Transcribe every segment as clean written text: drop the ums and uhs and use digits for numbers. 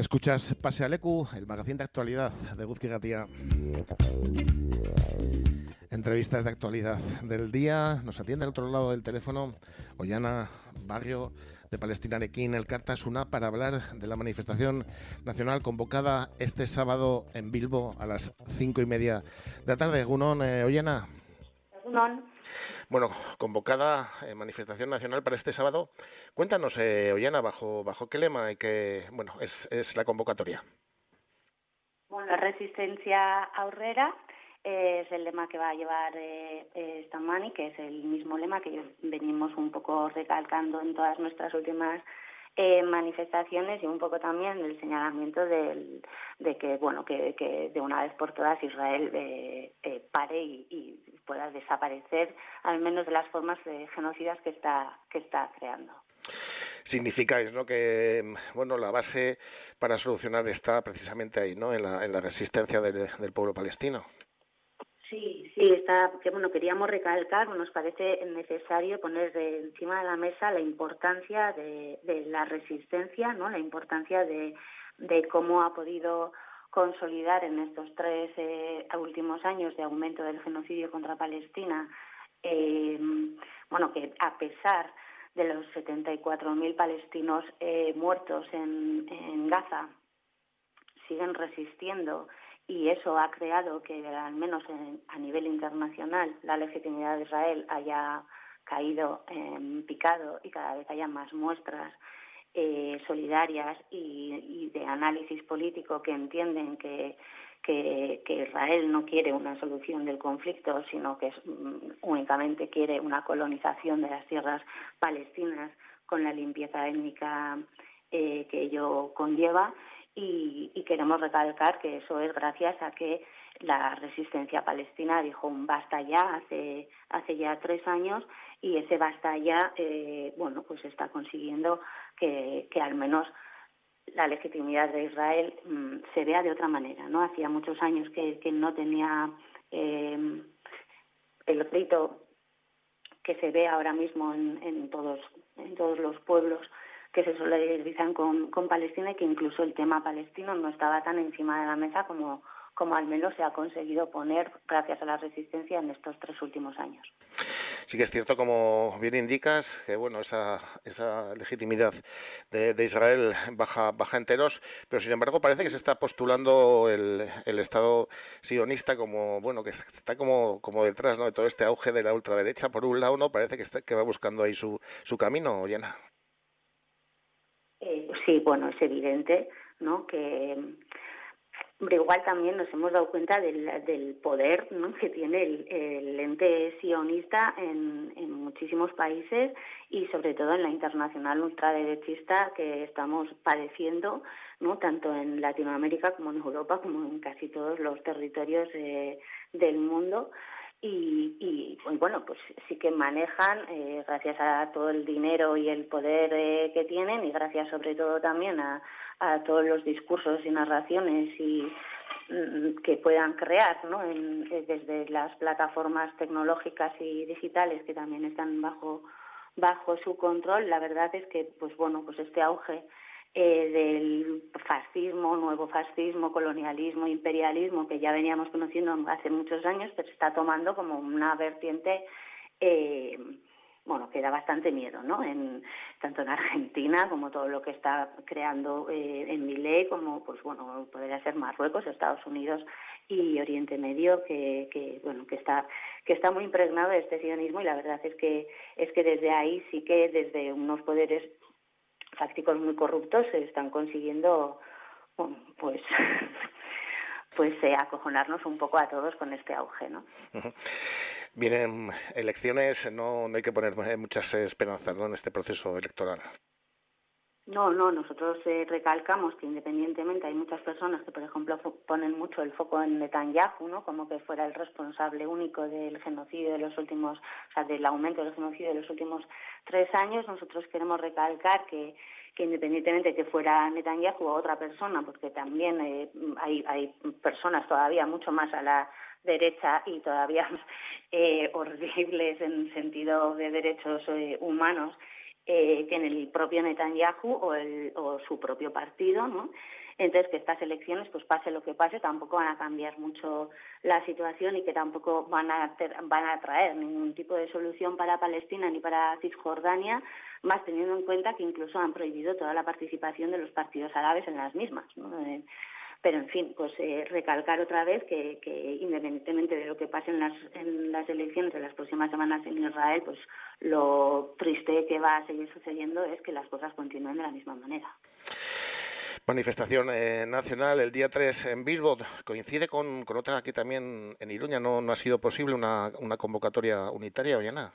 Escuchas Pase al Leku, el magazín de actualidad de Eguzki Ratia. Entrevistas de actualidad del día. Nos atiende al otro lado del teléfono Ollana Barrio de Palestinarekin Elkartasuna para hablar de la manifestación nacional convocada este sábado en Bilbo a las 5:30 de la tarde. Egunon, Ollana. Egunon. Bueno, convocada manifestación nacional para este sábado. Cuéntanos, Ollana, bajo qué lema y qué, bueno, es la convocatoria. Bueno, resistencia aurrera es el lema que va a llevar Stamani, que es el mismo lema que venimos un poco recalcando en todas nuestras últimas manifestaciones, y un poco también el señalamiento de que, bueno, que de una vez por todas Israel pare y pueda desaparecer al menos de las formas genocidas que está creando. Significáis, ¿no?, que bueno, la base para solucionar está precisamente ahí, ¿no?, en la resistencia del pueblo palestino. Sí, está, que bueno, queríamos recalcar, nos parece necesario poner encima de la mesa la importancia de la resistencia, ¿no?, la importancia de cómo ha podido consolidar en estos 3 últimos años de aumento del genocidio contra Palestina, bueno, que a pesar de los 74.000 palestinos muertos en Gaza, siguen resistiendo, y eso ha creado que, al menos a nivel internacional, la legitimidad de Israel haya caído en picado y cada vez haya más muestras solidarias y de análisis político que entienden que Israel no quiere una solución del conflicto, sino que únicamente quiere una colonización de las tierras palestinas con la limpieza étnica que ello conlleva. Y queremos recalcar que eso es gracias a que la resistencia palestina dijo un basta ya hace ya 3 años, y ese basta ya bueno, pues está consiguiendo que al menos la legitimidad de Israel se vea de otra manera, ¿no? Hacía muchos años que no tenía el grito que se ve ahora mismo en todos los pueblos que se solidarizan con Palestina, y que incluso el tema palestino no estaba tan encima de la mesa como al menos se ha conseguido poner gracias a la resistencia en estos 3 últimos años. Sí que es cierto, como bien indicas, que bueno, esa legitimidad de Israel baja enteros, pero sin embargo parece que se está postulando el Estado sionista como, bueno, que está como detrás, ¿no?, de todo este auge de la ultraderecha. Por un lado, ¿no?, parece que va buscando ahí su camino, Ollana. Sí, bueno, es evidente, ¿no?, que igual también nos hemos dado cuenta del poder, ¿no?, que tiene el ente sionista en muchísimos países, y sobre todo en la internacional ultraderechista que estamos padeciendo, ¿no?, tanto en Latinoamérica como en Europa, como en casi todos los territorios del mundo. Y bueno, pues sí que manejan, gracias a todo el dinero y el poder que tienen, y gracias sobre todo también a todos los discursos y narraciones que puedan crear, ¿no?, desde las plataformas tecnológicas y digitales que también están bajo su control. La verdad es que, pues bueno, pues este auge del fascismo, nuevo fascismo, colonialismo, imperialismo, que ya veníamos conociendo hace muchos años, pero está tomando como una vertiente bueno, que da bastante miedo, ¿no?, tanto en Argentina como todo lo que está creando en Milei, como, pues bueno, podría ser Marruecos, Estados Unidos y Oriente Medio, que bueno, que está muy impregnado de este sionismo. Y la verdad es que desde ahí sí que, desde unos poderes fácticos muy corruptos, se están consiguiendo, bueno, pues acojonarnos un poco a todos con este auge, ¿no? Vienen elecciones, no hay que poner muchas esperanzas, ¿no?, en este proceso electoral. No, nosotros recalcamos que, independientemente, hay muchas personas que, por ejemplo, ponen mucho el foco en Netanyahu, ¿no?, como que fuera el responsable único del genocidio de los últimos, o sea, del aumento del genocidio de los últimos 3 años. Nosotros queremos recalcar que independientemente que fuera Netanyahu o otra persona, porque también hay personas todavía mucho más a la derecha y todavía más horribles en sentido de derechos humanos, que en el propio Netanyahu o su propio partido, ¿no? Entonces, que estas elecciones, pues pase lo que pase, tampoco van a cambiar mucho la situación y que tampoco van a traer ningún tipo de solución para Palestina ni para Cisjordania, más teniendo en cuenta que incluso han prohibido toda la participación de los partidos árabes en las mismas, ¿no? Pero, en fin, pues recalcar otra vez que independientemente de lo que pase en las elecciones de las próximas semanas en Israel, pues lo triste que va a seguir sucediendo es que las cosas continúen de la misma manera. Manifestación nacional el día 3 en Bilbo. Coincide con otra aquí también en Iruña. No ha sido posible una convocatoria unitaria, Ollana.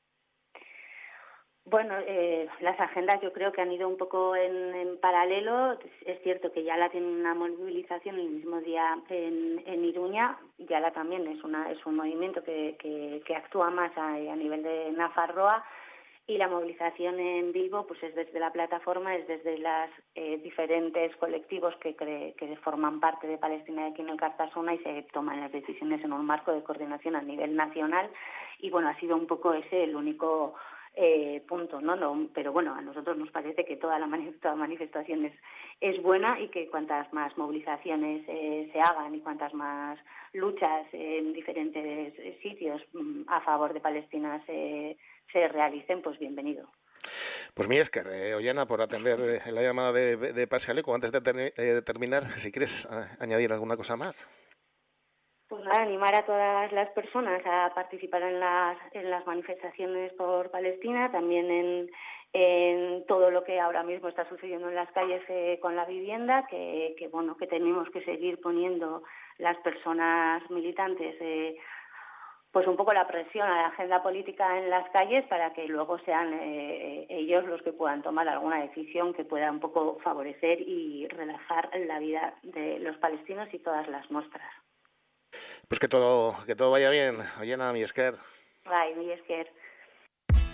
Bueno, las agendas yo creo que han ido un poco en paralelo. Es cierto que Yala tiene una movilización el mismo día en Iruña. Yala también es un movimiento que actúa más a nivel de Nafarroa, y la movilización en Bilbo pues es desde la plataforma, es desde los diferentes colectivos que forman parte de Palestina de aquí en el Cartasona, y se toman las decisiones en un marco de coordinación a nivel nacional. Y bueno, ha sido un poco ese el único punto, ¿no? Pero bueno, a nosotros nos parece que toda manifestación es buena, y que cuantas más movilizaciones se hagan y cuantas más luchas en diferentes sitios a favor de Palestina se realicen, pues bienvenido. Pues mi Esker, Ollana, por atender la llamada de Pasealeco. Antes de terminar, si quieres añadir alguna cosa más. Pues nada, animar a todas las personas a participar en las manifestaciones por Palestina, también en todo lo que ahora mismo está sucediendo en las calles con la vivienda, que tenemos que seguir poniendo las personas militantes pues un poco la presión a la agenda política en las calles, para que luego sean ellos los que puedan tomar alguna decisión que pueda un poco favorecer y relajar la vida de los palestinos y todas las nuestras. Pues que todo vaya bien, Ollana, mi Esker. Bai, mi esker.